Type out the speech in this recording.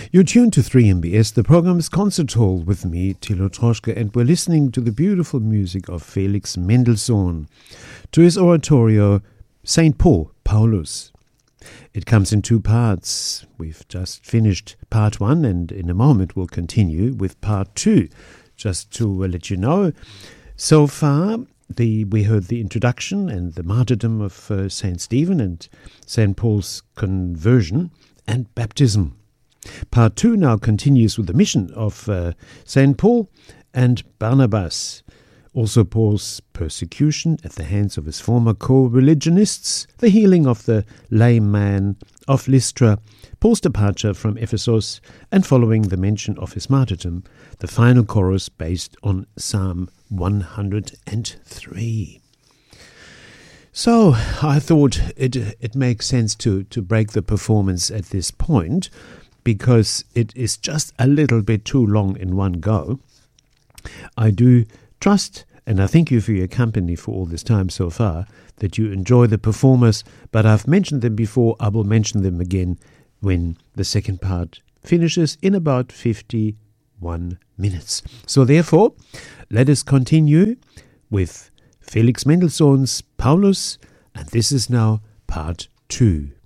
You're tuned to 3MBS. The program is Concert Hall with me, Thilo Troschke, and we're listening to the beautiful music of Felix Mendelssohn, to his oratorio, St. Paul, Paulus. It comes in two parts. We've just finished part one, and in a moment we'll continue with part two. Just to let you know, so far we heard the introduction and the martyrdom of St. Stephen and St. Paul's conversion and baptism. Part 2 now continues with the mission of St. Paul and Barnabas, also Paul's persecution at the hands of his former co-religionists, the healing of the lame man of Lystra, Paul's departure from Ephesus, and following the mention of his martyrdom, the final chorus based on Psalm 103. So I thought it makes sense to break the performance at this point, because it is just a little bit too long in one go. I do trust, and I thank you for your company for all this time so far, that you enjoy the performers, but I've mentioned them before. I will mention them again when the second part finishes in about 51 minutes. So therefore, let us continue with Felix Mendelssohn's Paulus, and this is now part 2.